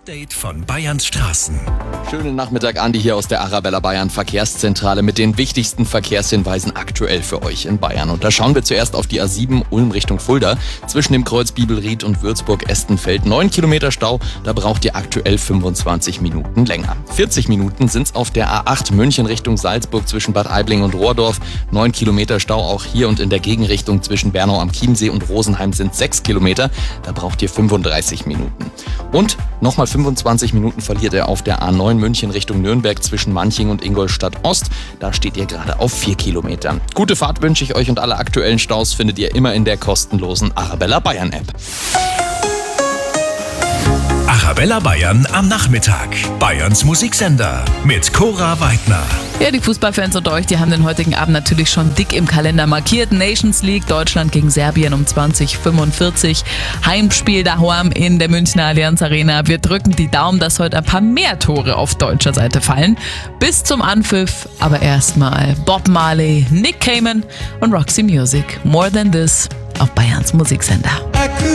Update von Bayerns Straßen. Schönen Nachmittag, Andi hier aus der Arabella Bayern Verkehrszentrale mit den wichtigsten Verkehrshinweisen aktuell für euch in Bayern. Und da schauen wir zuerst auf die A7 Ulm Richtung Fulda. Zwischen dem Kreuz Bibelried und Würzburg-Estenfeld 9 Kilometer Stau. Da braucht ihr aktuell 25 Minuten länger. 40 Minuten sind's auf der A8 München Richtung Salzburg zwischen Bad Aibling und Rohrdorf. 9 Kilometer Stau auch hier und in der Gegenrichtung zwischen Bernau am Chiemsee und Rosenheim sind 6 Kilometer. Da braucht ihr 35 Minuten. Und nochmal 25 Minuten verliert er auf der A9 München Richtung Nürnberg zwischen Manching und Ingolstadt Ost. Da steht ihr gerade auf 4 Kilometern. Gute Fahrt wünsche ich euch und alle aktuellen Staus findet ihr immer in der kostenlosen Arabella Bayern App. Arabella Bayern am Nachmittag. Bayerns Musiksender mit Cora Weidner. Ja, die Fußballfans unter euch, die haben den heutigen Abend natürlich schon dick im Kalender markiert. Nations League, Deutschland gegen Serbien um 20:45. Heimspiel daheim in der Münchner Allianz Arena. Wir drücken die Daumen, dass heute ein paar mehr Tore auf deutscher Seite fallen. Bis zum Anpfiff, aber erstmal Bob Marley, Nick Cayman und Roxy Music. More Than This auf Bayerns Musiksender.